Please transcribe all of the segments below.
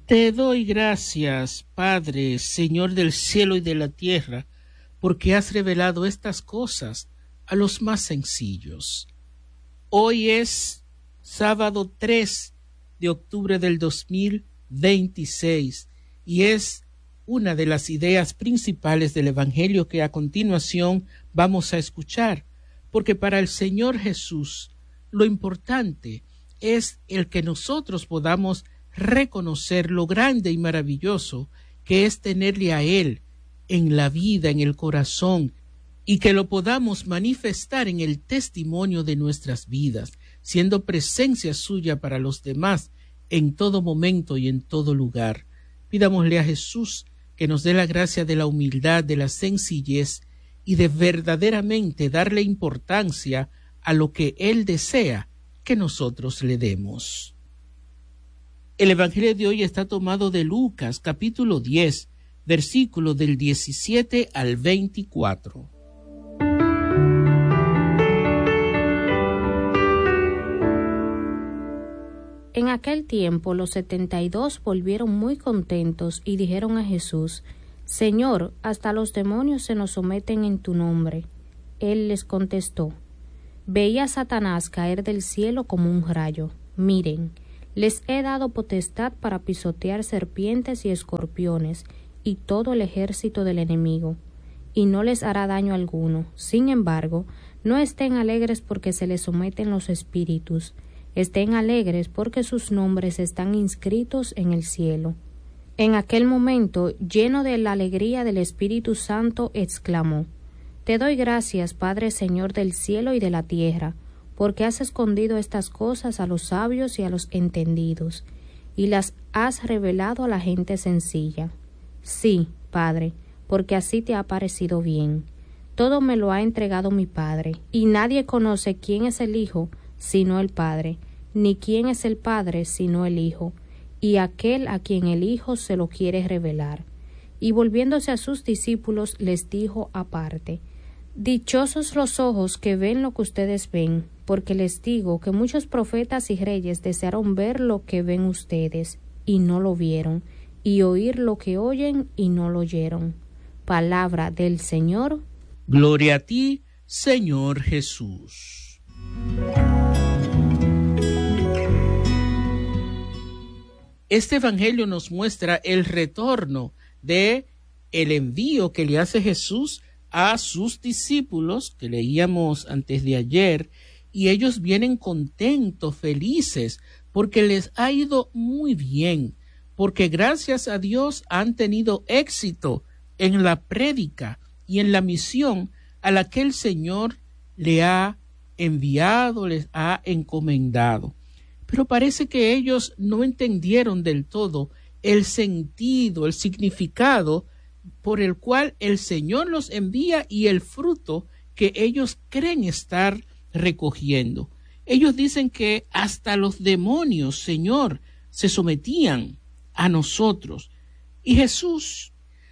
Te doy gracias, Padre, Señor del cielo y de la tierra, porque has revelado estas cosas a los más sencillos. Hoy es sábado 3 de octubre del 2026 y es una de las ideas principales del Evangelio que a continuación vamos a escuchar, porque para el Señor Jesús lo importante es el que nosotros podamos reconocer lo grande y maravilloso que es tenerle a Él en la vida, en el corazón, y que lo podamos manifestar en el testimonio de nuestras vidas, siendo presencia suya para los demás en todo momento y en todo lugar. Pidámosle a Jesús que nos dé la gracia de la humildad, de la sencillez y de verdaderamente darle importancia a lo que Él desea que nosotros le demos. El Evangelio de hoy está tomado de Lucas, capítulo 10, versículo del 17 al 24. En aquel tiempo los 72 volvieron muy contentos y dijeron a Jesús: Señor, hasta los demonios se nos someten en tu nombre. Él les contestó: Veía a Satanás caer del cielo como un rayo. Miren, les he dado potestad para pisotear serpientes y escorpiones y todo el ejército del enemigo, y no les hará daño alguno. Sin embargo, no estén alegres porque se les someten los espíritus. Estén alegres porque sus nombres están inscritos en el cielo. En aquel momento, lleno de la alegría del Espíritu Santo, exclamó: Te doy gracias, Padre, Señor del cielo y de la tierra, porque has escondido estas cosas a los sabios y a los entendidos, y las has revelado a la gente sencilla. Sí, Padre, porque así te ha parecido bien. Todo me lo ha entregado mi Padre, y nadie conoce quién es el Hijo sino el Padre, ni quién es el Padre sino el Hijo, y aquel a quien el Hijo se lo quiere revelar. Y volviéndose a sus discípulos les dijo aparte: Dichosos los ojos que ven lo que ustedes ven, porque les digo que muchos profetas y reyes desearon ver lo que ven ustedes, y no lo vieron, y oír lo que oyen, y no lo oyeron. Palabra del Señor. Gloria a ti, Señor Jesús. Este evangelio nos muestra el retorno de el envío que le hace Jesús a sus discípulos, que leíamos antes de ayer, y ellos vienen contentos, felices, porque les ha ido muy bien, porque gracias a Dios han tenido éxito en la prédica y en la misión a la que el Señor le ha enviado, les ha encomendado. Pero parece que ellos no entendieron del todo el sentido, el significado por el cual el Señor los envía y el fruto que ellos creen estar recogiendo. Ellos dicen que hasta los demonios, Señor, se sometían a nosotros. Y Jesús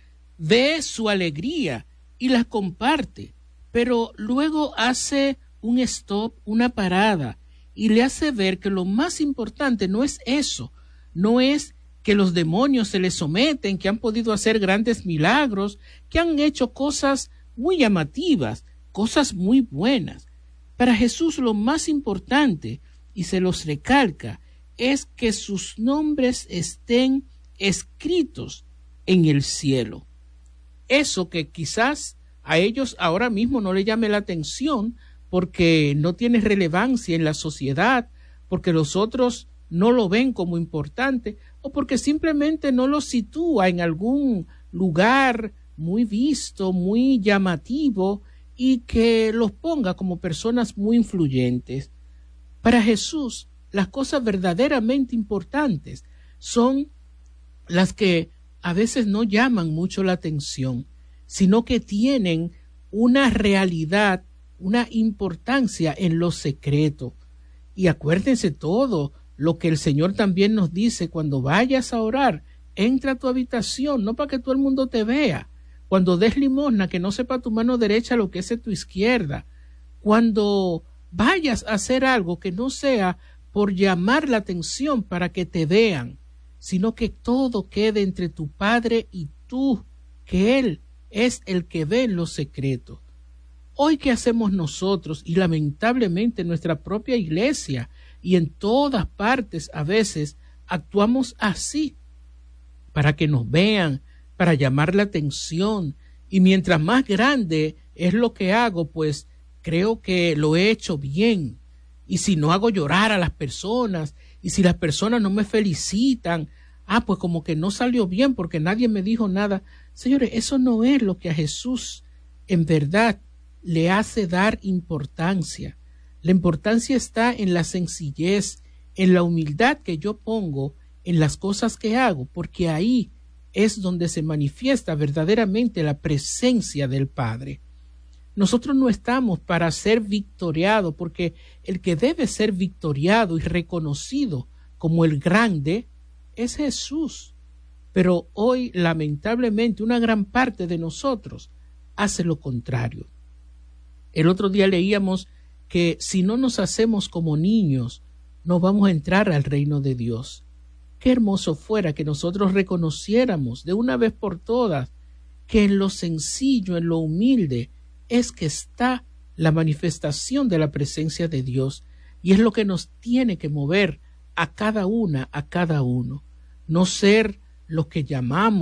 ve su alegría y la comparte, pero luego hace un stop, una parada, y le hace ver que lo más importante no es eso, no es que los demonios se les someten, que han podido hacer grandes milagros, que han hecho cosas muy llamativas, cosas muy buenas. Para Jesús lo más importante, y se los recalca, es que sus nombres estén escritos en el cielo. Eso que quizás a ellos ahora mismo no le llame la atención, porque no tiene relevancia en la sociedad, porque los otros no lo ven como importante, o porque simplemente no lo sitúa en algún lugar muy visto, muy llamativo, y que los ponga como personas muy influyentes. Para Jesús, las cosas verdaderamente importantes son las que a veces no llaman mucho la atención, sino que tienen una realidad, una importancia en lo secreto. Y acuérdense todo lo que el Señor también nos dice: cuando vayas a orar, entra a tu habitación, no para que todo el mundo te vea. Cuando des limosna, que no sepa tu mano derecha lo que es tu izquierda. Cuando vayas a hacer algo, que no sea por llamar la atención para que te vean. sino que todo quede entre tu Padre y tú, que Él es el que ve en lo secreto. Hoy, ¿qué hacemos nosotros? Y lamentablemente en nuestra propia iglesia y en todas partes a veces actuamos así, para que nos vean, para llamar la atención, y mientras más grande es lo que hago, pues creo que lo he hecho bien. Y si no hago llorar a las personas, y si las personas no me felicitan, pues como que no salió bien porque nadie me dijo nada. Señores, eso no es lo que a Jesús en verdad le hace dar importancia. La importancia está en la sencillez, en la humildad que yo pongo en las cosas que hago, porque ahí es donde se manifiesta verdaderamente la presencia del Padre. Nosotros no estamos para ser victoriados, porque el que debe ser victoriado y reconocido como el grande es Jesús. Pero hoy, lamentablemente, una gran parte de nosotros hace lo contrario. El otro día leíamos que si no nos hacemos como niños, no vamos a entrar al reino de Dios. Qué hermoso fuera que nosotros reconociéramos de una vez por todas que en lo sencillo, en lo humilde, es que está la manifestación de la presencia de Dios, y es lo que nos tiene que mover a cada una, a cada uno. No ser lo que llamamos